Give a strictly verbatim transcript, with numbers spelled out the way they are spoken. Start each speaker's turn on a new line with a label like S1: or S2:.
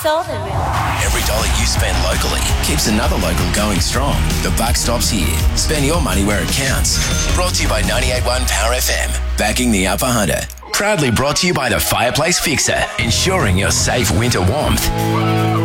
S1: That's all there is.
S2: Every dollar you spend locally keeps another local going strong. The buck stops here. Spend your money where it counts. Brought to you by ninety-eight point one Power F M. Backing the Upper Hunter. Proudly brought to you by the Fireplace Fixer. Ensuring your safe winter warmth.